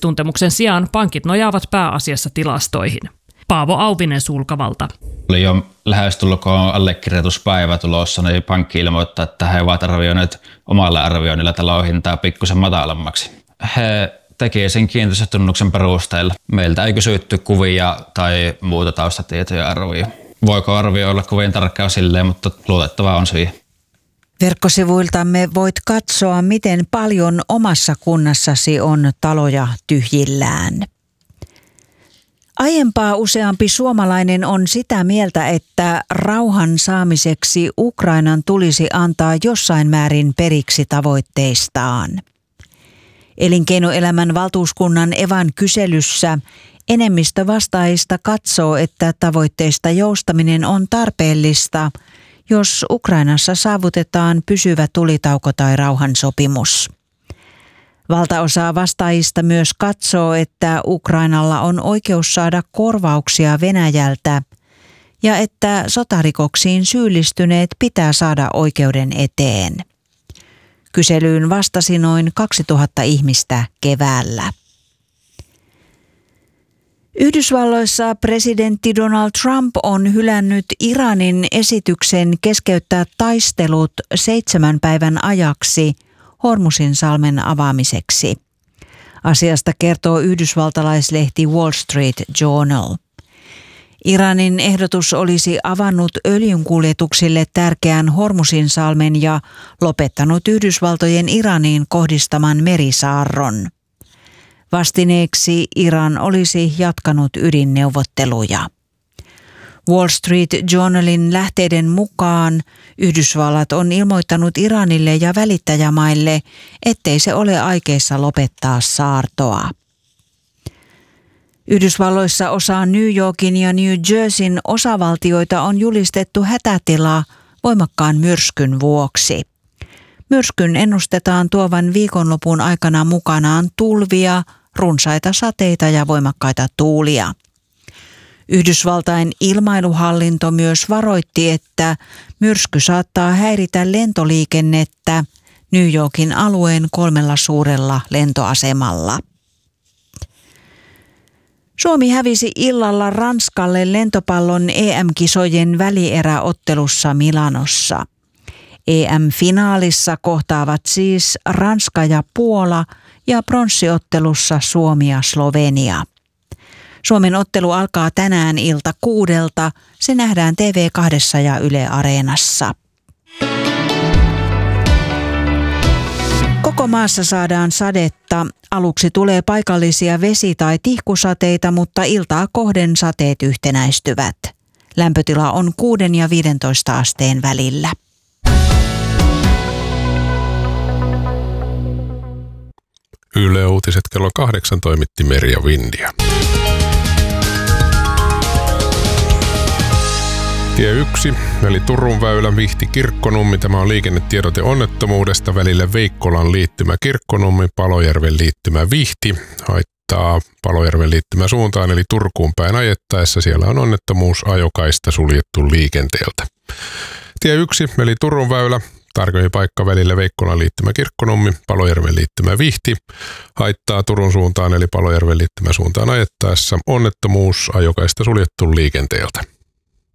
paikallistuntemuksen sijaan pankit nojaavat pääasiassa tilastoihin. Paavo Auvinen Sulkavalta. Oli jo lähestulkoon allekirjoituspäivä tulossa, niin pankki ilmoittaa, että he ovat arvioineet omalla arvioinnilla talon hintaa pikkusen matalammaksi. He teki sen kiinteistötunnuksen perusteella. Meiltä ei kysytty kuvia tai muuta taustatietoja arvioja. Voiko arvio olla kovin tarkkaa silleen, mutta luotettavaa on siihen. Verkkosivuiltamme voit katsoa, miten paljon omassa kunnassasi on taloja tyhjillään. Aiempaa useampi suomalainen on sitä mieltä, että rauhan saamiseksi Ukrainan tulisi antaa jossain määrin periksi tavoitteistaan. Elinkeinoelämän valtuuskunnan Evan kyselyssä enemmistö vastaajista katsoo, että tavoitteista joustaminen on tarpeellista, jos Ukrainassa saavutetaan pysyvä tulitauko tai rauhansopimus. Valtaosa vastaajista myös katsoo, että Ukrainalla on oikeus saada korvauksia Venäjältä ja että sotarikoksiin syyllistyneet pitää saada oikeuden eteen. Kyselyyn vastasi noin 2000 ihmistä keväällä. Yhdysvalloissa presidentti Donald Trump on hylännyt Iranin esityksen keskeyttää taistelut 7 päivän ajaksi Hormuzinsalmen avaamiseksi. Asiasta kertoo yhdysvaltalaislehti Wall Street Journal. Iranin ehdotus olisi avannut öljynkuljetuksille tärkeän Hormuzinsalmen ja lopettanut Yhdysvaltojen Iraniin kohdistaman merisaarron. Vastineeksi Iran olisi jatkanut ydinneuvotteluja. Wall Street Journalin lähteiden mukaan Yhdysvallat on ilmoittanut Iranille ja välittäjämaille, ettei se ole aikeissa lopettaa saartoa. Yhdysvalloissa osa New Yorkin ja New Jerseyn osavaltioita on julistettu hätätila voimakkaan myrskyn vuoksi. Myrskyn ennustetaan tuovan viikonlopun aikana mukanaan tulvia, runsaita sateita ja voimakkaita tuulia. Yhdysvaltain ilmailuhallinto myös varoitti, että myrsky saattaa häiritä lentoliikennettä New Yorkin alueen 3 suurella lentoasemalla. Suomi hävisi illalla Ranskalle lentopallon EM-kisojen välieräottelussa Milanossa. EM-finaalissa kohtaavat siis Ranska ja Puola ja pronssiottelussa Suomi ja Slovenia. Suomen ottelu alkaa tänään ilta 6. Se nähdään TV2 ja Yle Areenassa. Koko maassa saadaan sadetta. Aluksi tulee paikallisia vesi- tai tihkusateita, mutta iltaa kohden sateet yhtenäistyvät. Lämpötila on 6 ja 15 asteen välillä. Yle Uutiset kello 8 toimitti Merja Vindia. Tie 1, eli Turun väylä Vihti-Kirkkonummi. Tämä on liikennetiedote onnettomuudesta välillä Veikkolan liittymä Kirkkonummi, Palojärven liittymä Vihti. Haittaa Palojärven liittymä suuntaan, eli Turkuun päin ajettaessa. Siellä on onnettomuus, ajokaista suljettu liikenteeltä. Tie 1, eli Turun väylä. Tarkemmin paikka välillä Veikkolan liittymä Kirkkonummi, Palojärven liittymä Vihti. Haittaa Turun suuntaan, eli Palojärven liittymä suuntaan ajettaessa. Onnettomuus, ajokaista suljettu liikenteeltä.